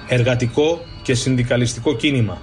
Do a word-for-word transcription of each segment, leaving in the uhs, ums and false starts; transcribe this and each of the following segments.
Εργατικό και συνδικαλιστικό κίνημα.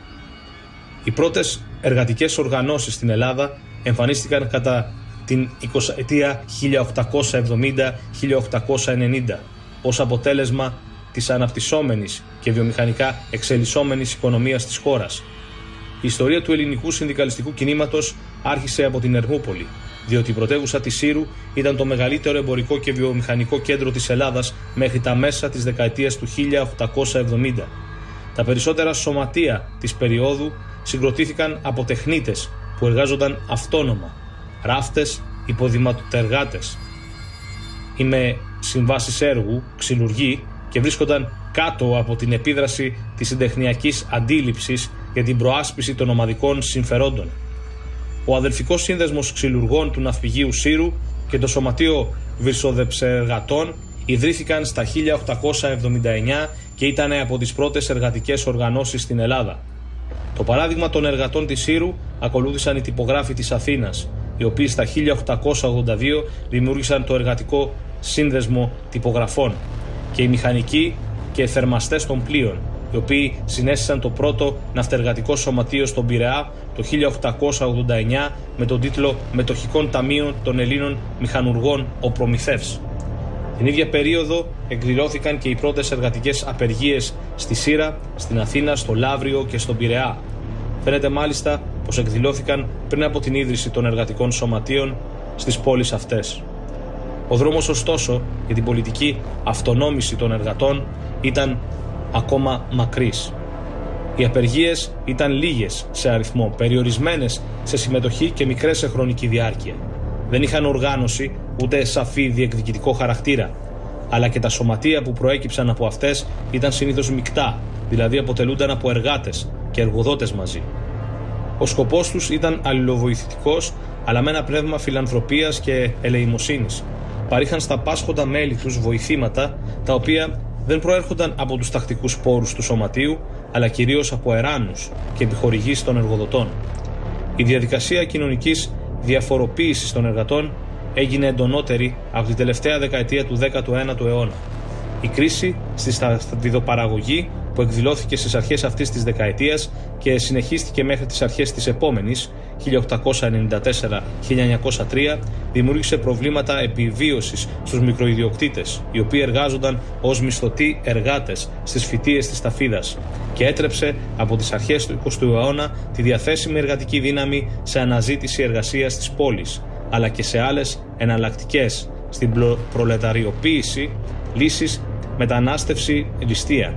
Οι πρώτες εργατικές οργανώσεις στην Ελλάδα εμφανίστηκαν κατά την εικοσαετία χίλια οκτακόσια εβδομήντα με χίλια οκτακόσια ενενήντα ως αποτέλεσμα της αναπτυσσόμενης και βιομηχανικά εξελισσόμενης οικονομίας της χώρας. Η ιστορία του ελληνικού συνδικαλιστικού κινήματος άρχισε από την Ερμούπολη, διότι η πρωτεύουσα της Σύρου ήταν το μεγαλύτερο εμπορικό και βιομηχανικό κέντρο της Ελλάδας μέχρι τα μέσα της δεκαετίας του χίλια οκτακόσια εβδομήντα. Τα περισσότερα σωματεία της περίοδου συγκροτήθηκαν από τεχνίτες που εργάζονταν αυτόνομα, ράφτες, υποδηματεργάτες ή με συμβάσεις έργου, ξυλουργοί, και βρίσκονταν κάτω από την επίδραση της συντεχνιακής αντίληψης για την προάσπιση των ομαδικών συμφερόντων. Ο αδελφικός σύνδεσμος ξυλουργών του Ναυπηγείου Σύρου και το Σωματείο Βυρσοδεψεργατών ιδρύθηκαν στα χίλια οκτακόσια εβδομήντα εννιά και ήταν από τις πρώτες εργατικές οργανώσεις στην Ελλάδα. Το παράδειγμα των εργατών της Σύρου ακολούθησαν οι τυπογράφοι της Αθήνας, οι οποίοι στα χίλια οκτακόσια ογδόντα δύο δημιούργησαν το Εργατικό Σύνδεσμο Τυπογραφών, και οι μηχανικοί και θερμαστές των πλοίων, οι οποίοι συνέστησαν το πρώτο ναυτεργατικό σωματείο στον Πειραιά το χίλια οκτακόσια ογδόντα εννιά με τον τίτλο «Μετοχικών Ταμείων των Ελλήνων Μηχανουργών ο Προμηθεύς». Την ίδια περίοδο εκδηλώθηκαν και οι πρώτες εργατικές απεργίες στη Σύρα, στην Αθήνα, στο Λαύριο και στον Πειραιά. Φαίνεται μάλιστα πως εκδηλώθηκαν πριν από την ίδρυση των εργατικών σωματείων στις πόλεις αυτές. Ο δρόμος ωστόσο για την πολιτική αυτονόμηση των εργατών ήταν ακόμα μακρύς. Οι απεργίες ήταν λίγες σε αριθμό, περιορισμένες σε συμμετοχή και μικρές σε χρονική διάρκεια. Δεν είχαν οργάνωση ούτε σαφή διεκδικητικό χαρακτήρα, αλλά και τα σωματεία που προέκυψαν από αυτές ήταν συνήθως μεικτά, δηλαδή αποτελούνταν από εργάτες και εργοδότες μαζί. Ο σκοπός τους ήταν αλληλοβοηθητικός, αλλά με ένα πνεύμα φιλανθρωπίας και ελεημοσύνης. Παρήχαν στα πάσχοντα μέλη τους βοηθήματα, τα οποία δεν προέρχονταν από τους τακτικούς πόρους του σωματείου, αλλά κυρίως από εράνους και επιχορηγήσεις των εργοδοτών. Η διαδικασία κοινωνικής διαφοροποίησης των εργατών έγινε εντονότερη από την τελευταία δεκαετία του δέκατου ένατου αιώνα. Η κρίση στη σταυριδοπαραγωγή, που εκδηλώθηκε στις αρχές αυτής της δεκαετίας και συνεχίστηκε μέχρι τις αρχές της επόμενης, χίλια οκτακόσια ενενήντα τέσσερα με χίλια εννιακόσια τρία, δημιούργησε προβλήματα επιβίωσης στους μικροϊδιοκτήτες, οι οποίοι εργάζονταν ως μισθωτοί εργάτες στις φυτείες της Ταφίδας, και έτρεψε από τις αρχές του εικοστού αιώνα τη διαθέσιμη εργατική δύναμη σε αναζήτηση εργασίας της πόλης, αλλά και σε άλλες εναλλακτικές στην προλεταριοποίηση λύσεις, μετανάστευση, ληστεία.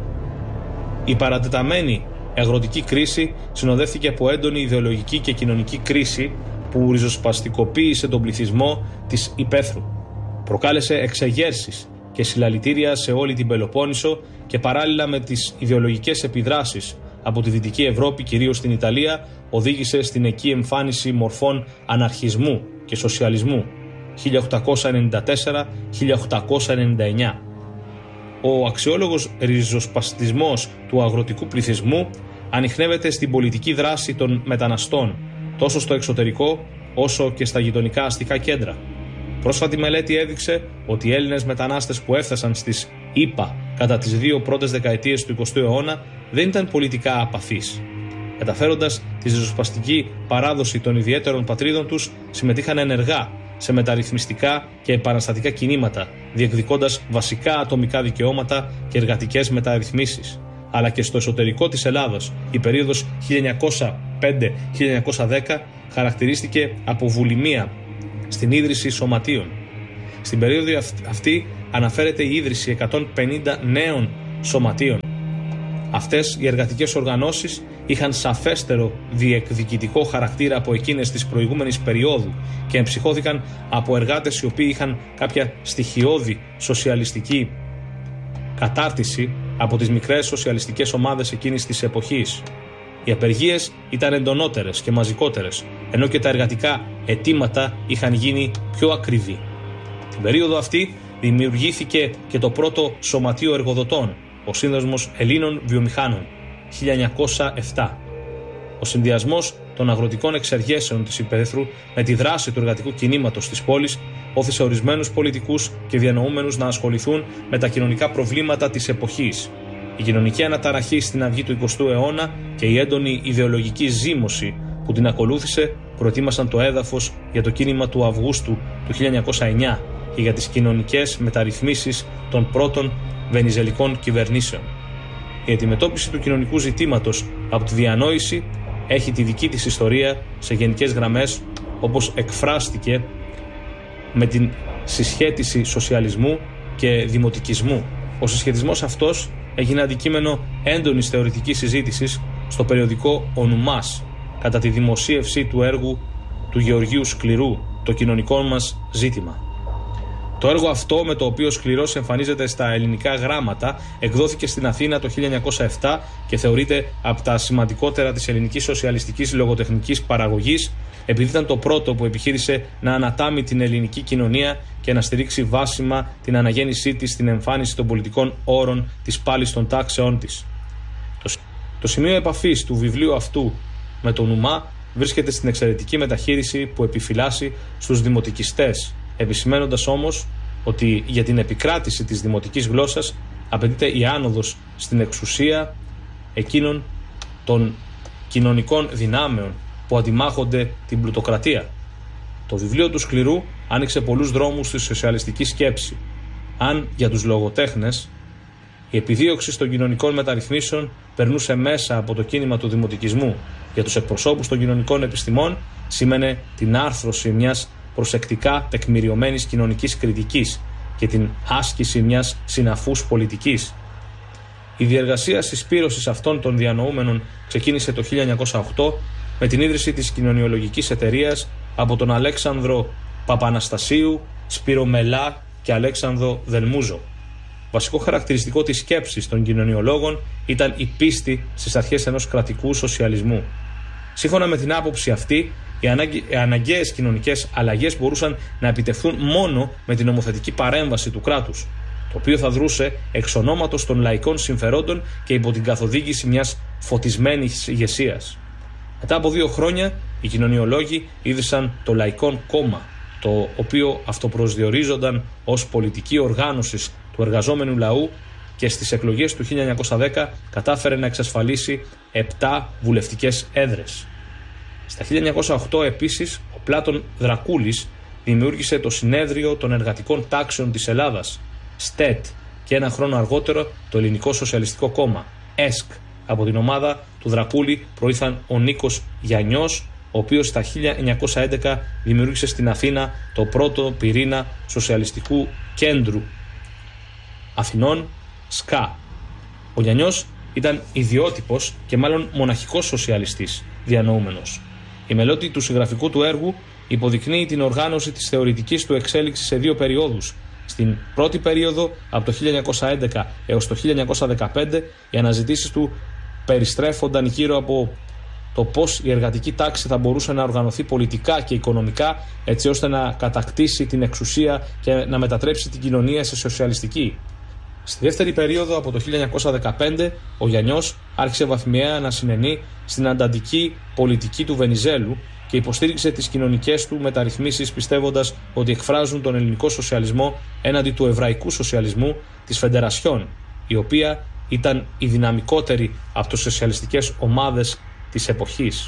Η παρατεταμένη αγροτική κρίση συνοδεύτηκε από έντονη ιδεολογική και κοινωνική κρίση που ριζοσπαστικοποίησε τον πληθυσμό της υπαίθρου. Προκάλεσε εξεγέρσεις και συλλαλητήρια σε όλη την Πελοπόννησο και παράλληλα με τις ιδεολογικές επιδράσεις από τη Δυτική Ευρώπη, κυρίως στην Ιταλία, οδήγησε στην εκεί εμφάνιση μορφών αναρχισμού και σοσιαλισμού χίλια οκτακόσια ενενήντα τέσσερα με χίλια οκτακόσια ενενήντα εννιά. Ο αξιόλογος ριζοσπαστισμός του αγροτικού πληθυσμού ανιχνεύεται στην πολιτική δράση των μεταναστών, τόσο στο εξωτερικό όσο και στα γειτονικά αστικά κέντρα. Πρόσφατη μελέτη έδειξε ότι οι Έλληνες μετανάστες που έφτασαν στις ΗΠΑ κατά τις δύο πρώτες δεκαετίες του εικοστού αιώνα δεν ήταν πολιτικά απαθείς. Καταφέροντας τη ριζοσπαστική παράδοση των ιδιαίτερων πατρίδων τους, συμμετείχαν ενεργά σε μεταρρυθμιστικά και επαναστατικά κινήματα, διεκδικώντας βασικά ατομικά δικαιώματα και εργατικές μεταρρυθμίσεις. Αλλά και στο εσωτερικό της Ελλάδας, η περίοδος χίλια εννιακόσια πέντε με χίλια εννιακόσια δέκα χαρακτηρίστηκε από βουλημία στην ίδρυση σωματείων. Στην περίοδο αυτή αναφέρεται η ίδρυση εκατόν πενήντα νέων σωματείων. Αυτές οι εργατικές οργανώσεις είχαν σαφέστερο διεκδικητικό χαρακτήρα από εκείνες της προηγούμενης περίοδου και εμψυχώθηκαν από εργάτες οι οποίοι είχαν κάποια στοιχειώδη σοσιαλιστική κατάρτιση από τις μικρές σοσιαλιστικές ομάδες εκείνης της εποχής. Οι απεργίες ήταν εντονότερες και μαζικότερες, ενώ και τα εργατικά αιτήματα είχαν γίνει πιο ακριβή. Την περίοδο αυτή δημιουργήθηκε και το πρώτο σωματείο εργοδοτών, ο Σύνδεσμος Ελλήνων Βιομηχάνων, χίλια εννιακόσια επτά. Ο συνδυασμός των αγροτικών εξεργέσεων της υπαίθρου με τη δράση του εργατικού κινήματος της πόλης όθησε ορισμένους πολιτικούς και διανοούμενους να ασχοληθούν με τα κοινωνικά προβλήματα της εποχής. Η κοινωνική αναταραχή στην αυγή του εικοστού αιώνα και η έντονη ιδεολογική ζήμωση που την ακολούθησε προετοίμασαν το έδαφος για το κίνημα του Αυγούστου του χίλια εννιακόσια εννιά και για τις κοινωνικές μεταρρυθμίσεις των πρώτων βενιζελικών κυβερνήσεων. Η αντιμετώπιση του κοινωνικού ζητήματος από τη διανόηση έχει τη δική της ιστορία σε γενικές γραμμές, όπως εκφράστηκε με την συσχέτιση σοσιαλισμού και δημοτικισμού. Ο συσχετισμός αυτός έγινε αντικείμενο έντονης θεωρητικής συζήτησης στο περιοδικό «Ο Νουμάς» κατά τη δημοσίευση του έργου του Γεωργίου Σκληρού, «Το κοινωνικό μας ζήτημα». Το έργο αυτό, με το οποίο ο Σκληρός εμφανίζεται στα ελληνικά γράμματα, εκδόθηκε στην Αθήνα το χίλια εννιακόσια επτά και θεωρείται από τα σημαντικότερα της ελληνικής σοσιαλιστικής λογοτεχνικής παραγωγής, επειδή ήταν το πρώτο που επιχείρησε να ανατάμει την ελληνική κοινωνία και να στηρίξει βάσιμα την αναγέννησή της στην εμφάνιση των πολιτικών όρων της πάλης των τάξεών της. Το, το σημείο επαφής του βιβλίου αυτού με τον Νουμά βρίσκεται στην εξαιρετική μεταχείριση που επιφυλάσσει στους δημοτικιστές, επισημαίνοντας όμως ότι για την επικράτηση της δημοτικής γλώσσας απαιτείται η άνοδος στην εξουσία εκείνων των κοινωνικών δυνάμεων που αντιμάχονται την πλουτοκρατία. Το βιβλίο του Σκληρού άνοιξε πολλούς δρόμους στη σοσιαλιστική σκέψη. Αν για τους λογοτέχνες η επιδίωξη των κοινωνικών μεταρρυθμίσεων περνούσε μέσα από το κίνημα του δημοτικισμού, για τους εκπροσώπους των κοινωνικών επιστημών σήμαινε την άρθρωση μιας προσεκτικά τεκμηριωμένης κοινωνικής κριτικής και την άσκηση μιας συναφούς πολιτικής. Η διεργασία συσπήρωσης αυτών των διανοούμενων ξεκίνησε το χίλια εννιακόσια οκτώ με την ίδρυση της κοινωνιολογικής εταιρείας από τον Αλέξανδρο Παπαναστασίου, Σπύρο Μελά και Αλέξανδρο Δελμούζο. Βασικό χαρακτηριστικό της σκέψης των κοινωνιολόγων ήταν η πίστη στις αρχές ενός κρατικού σοσιαλισμού. Σύμφωνα με την άποψη αυτή, οι αναγκαίες κοινωνικές αλλαγές μπορούσαν να επιτευχθούν μόνο με την νομοθετική παρέμβαση του κράτους, το οποίο θα δρούσε εξ ονόματος των λαϊκών συμφερόντων και υπό την καθοδήγηση μιας φωτισμένης ηγεσίας. Μετά από δύο χρόνια, οι κοινωνιολόγοι ίδρυσαν το Λαϊκό Κόμμα, το οποίο αυτοπροσδιορίζονταν ως πολιτική οργάνωση του εργαζόμενου λαού και στις εκλογές του χίλια εννιακόσια δέκα κατάφερε να εξασφαλίσει επτά βουλευτικές έδρες. Στα χίλια εννιακόσια οκτώ επίσης, ο Πλάτων Δρακούλης δημιούργησε το Συνέδριο των Εργατικών Τάξεων της Ελλάδας, ΣΤΕΤ, και ένα χρόνο αργότερο το Ελληνικό Σοσιαλιστικό Κόμμα, ΕΣΚ. Από την ομάδα του Δρακούλη προήλθαν ο Νίκος Γιαννιός, ο οποίος στα χίλια εννιακόσια έντεκα δημιούργησε στην Αθήνα το πρώτο πυρήνα Σοσιαλιστικού Κέντρου Αθηνών, ΣΚΑ. Ο Γιαννιός ήταν ιδιότυπος και μάλλον μοναχικός σοσιαλιστής διανοούμενος. Η μελώτη του συγγραφικού του έργου υποδεικνύει την οργάνωση της θεωρητικής του εξέλιξης σε δύο περιόδους. Στην πρώτη περίοδο, από το χίλια εννιακόσια έντεκα έως το χίλια εννιακόσια δεκαπέντε, οι αναζητήσεις του περιστρέφονταν γύρω από το πώς η εργατική τάξη θα μπορούσε να οργανωθεί πολιτικά και οικονομικά, έτσι ώστε να κατακτήσει την εξουσία και να μετατρέψει την κοινωνία σε σοσιαλιστική. Στη δεύτερη περίοδο, από το χίλια εννιακόσια δεκαπέντε, ο Γιαννιός άρχισε βαθμιαία να συνενεί στην ανταντική πολιτική του Βενιζέλου και υποστήριξε τις κοινωνικές του μεταρρυθμίσεις, πιστεύοντας ότι εκφράζουν τον ελληνικό σοσιαλισμό έναντι του εβραϊκού σοσιαλισμού της Φεντερασιόν, η οποία ήταν η δυναμικότερη από τις σοσιαλιστικές ομάδες της εποχής.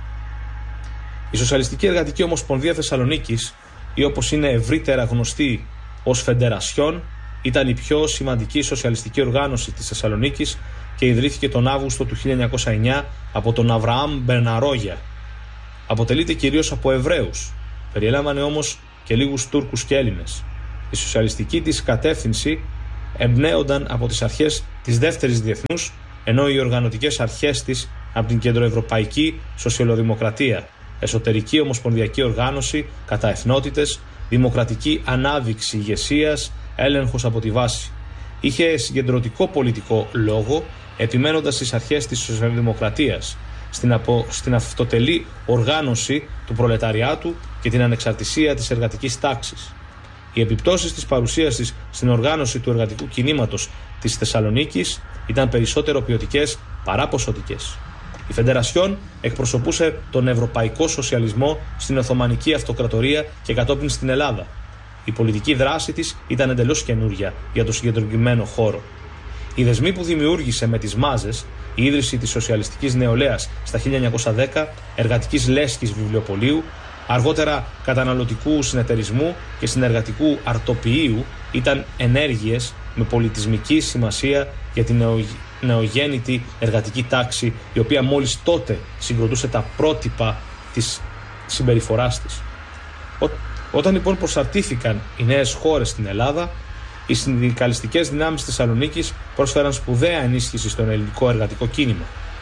Η Σοσιαλιστική Εργατική Ομοσπονδία Θεσσαλονίκης, ή όπως είναι ευρύτερα γνωστή ως Φεντερασιόν, ήταν η πιο σημαντική σοσιαλιστική οργάνωση της Θεσσαλονίκης και ιδρύθηκε τον Αύγουστο του χίλια εννιακόσια εννιά από τον Αβραάμ Μπερναρόγια. Αποτελείται κυρίως από Εβραίους, περιέλαμβανε όμως και λίγους Τούρκους και Έλληνες. Η σοσιαλιστική της κατεύθυνση εμπνέονταν από τις αρχές της δεύτερης διεθνούς, ενώ οι οργανωτικές αρχές της από την κεντροευρωπαϊκή σοσιαλδημοκρατία, εσωτερική ομοσπονδιακή οργάνωση κατά εθνότητες, δημοκρατική ανάδειξη ηγεσίας, έλεγχος από τη βάση. Είχε συγκεντρωτικό πολιτικό λόγο, επιμένοντας στις αρχές της σοσιαλδημοκρατίας, στην, απο, στην αυτοτελή οργάνωση του προλεταριάτου και την ανεξαρτησία της εργατικής τάξης. Οι επιπτώσεις της παρουσίας της στην οργάνωση του εργατικού κινήματος της Θεσσαλονίκης ήταν περισσότερο ποιοτικές παρά ποσοτικές. Η Φεντερασιόν εκπροσωπούσε τον ευρωπαϊκό σοσιαλισμό στην Οθωμανική Αυτοκρατορία και κατόπιν στην Ελλάδα. Η πολιτική δράση της ήταν εντελώς καινούρια για το συγκεντρωτημένο χώρο. Οι δεσμοί που δημιούργησε με τις μάζες, η ίδρυση της σοσιαλιστικής νεολαίας στα χίλια εννιακόσια δέκα, εργατικής λέσχης βιβλιοπωλείου, αργότερα καταναλωτικού συνεταιρισμού και συνεργατικού αρτοποιείου, ήταν ενέργειες με πολιτισμική σημασία για την νεογέννητη εργατική τάξη, η οποία μόλις τότε συγκροτούσε τα πρότυπα της συμπεριφοράς της. Ό, όταν λοιπόν προσαρτήθηκαν οι νέες χώρες στην Ελλάδα, οι συνδικαλιστικές δυνάμεις της Θεσσαλονίκης πρόσφεραν σπουδαία ενίσχυση στον ελληνικό εργατικό κίνημα.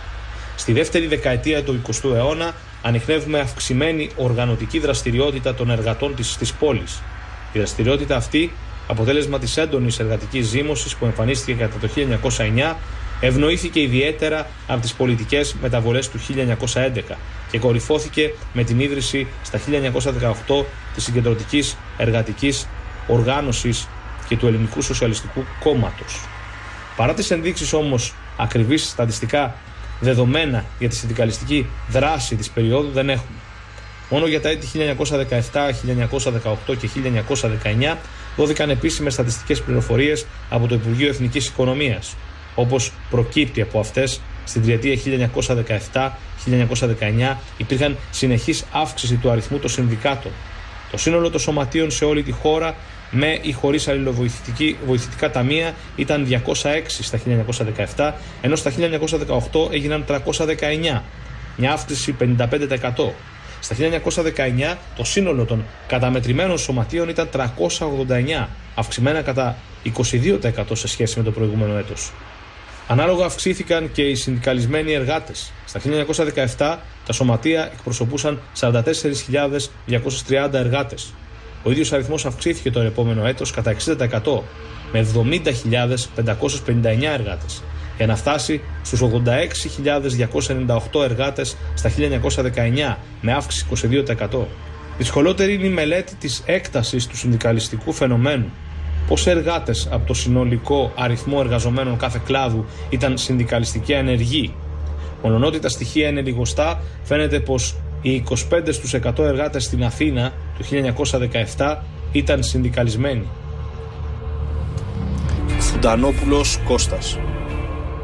Στη δεύτερη δεκαετία του εικοστού αιώνα ανιχνεύουμε αυξημένη οργανωτική δραστηριότητα των εργατών της, της πόλης. Η δραστηριότητα αυτή, αποτέλεσμα της έντονης εργατικής ζήμωσης που εμφανίστηκε κατά το χίλια εννιακόσια εννιά, ευνοήθηκε ιδιαίτερα από τις πολιτικές μεταβολές του χίλια εννιακόσια έντεκα και κορυφώθηκε με την ίδρυση στα χίλια εννιακόσια δεκαοκτώ της Συγκεντρωτικής Εργατικής Οργάνωσης και του Ελληνικού Σοσιαλιστικού Κόμματος. Παρά τις ενδείξεις όμως ακριβής στατιστικά δεδομένα για τη συνδικαλιστική δράση της περίοδου δεν έχουμε. Μόνο για τα έτη χίλια εννιακόσια δεκαεπτά, χίλια εννιακόσια δεκαοκτώ και χίλια εννιακόσια δεκαεννιά δόθηκαν επίσημες στατιστικές πληροφορίες από το Υπουργείο Εθνικής Οικονομίας, όπως προκύπτει από αυτές. Στην τριετία χίλια εννιακόσια δεκαεπτά χίλια εννιακόσια δεκαεννιά υπήρχαν συνεχής αύξηση του αριθμού των συνδικάτων. Το σύνολο των σωματείων σε όλη τη χώρα, με ή χωρίς αλληλοβοηθητικά ταμεία, ήταν διακόσια έξι στα χίλια εννιακόσια δεκαεπτά, ενώ στα χίλια εννιακόσια δεκαοκτώ έγιναν τριακόσια δεκαεννιά, μια αύξηση πενήντα πέντε τοις εκατό. Στα χίλια εννιακόσια δεκαεννιά το σύνολο των καταμετρημένων σωματείων ήταν τριακόσια ογδόντα εννιά, αυξημένα κατά είκοσι δύο τοις εκατό σε σχέση με το προηγούμενο έτος. Ανάλογα αυξήθηκαν και οι συνδικαλισμένοι εργάτες. Στα χίλια εννιακόσια δεκαεπτά τα σωματεία εκπροσωπούσαν σαράντα τέσσερις χιλιάδες διακόσιους τριάντα εργάτες. Ο ίδιος αριθμός αυξήθηκε το επόμενο έτος κατά εξήντα τοις εκατό με εβδομήντα χιλιάδες πεντακόσιους πενήντα εννιά εργάτες, για να φτάσει στους ογδόντα έξι χιλιάδες διακόσιους ενενήντα οκτώ εργάτες στα χίλια εννιακόσια δεκαεννιά με αύξηση είκοσι δύο τοις εκατό. Δυσκολότερη είναι η μελέτη της έκτασης του συνδικαλιστικού φαινομένου. Πόσοι εργάτες από το συνολικό αριθμό εργαζομένων κάθε κλάδου ήταν συνδικαλιστικοί ανεργοί. Μολονότι τα στοιχεία είναι λιγοστά, φαίνεται πως οι είκοσι πέντε τοις εκατό εργάτες στην Αθήνα του χίλια εννιακόσια δεκαεπτά ήταν συνδικαλισμένοι. Φουντανόπουλος Κώστας.